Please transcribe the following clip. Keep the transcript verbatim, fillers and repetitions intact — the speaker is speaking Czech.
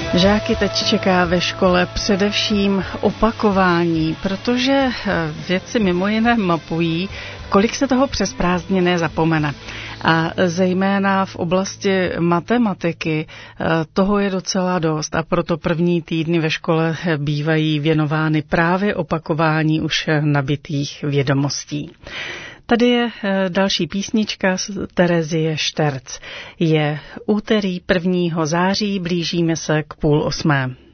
Žáky teď čeká ve škole především opakování, protože vědci mimo jiné mapují, kolik se toho přes prázdniny zapomene. A zejména v oblasti matematiky toho je docela dost a proto první týdny ve škole bývají věnovány právě opakování už nabitých vědomostí. Tady je další písnička z Terezie Šterc. Je úterý prvního září, blížíme se k půl osmé.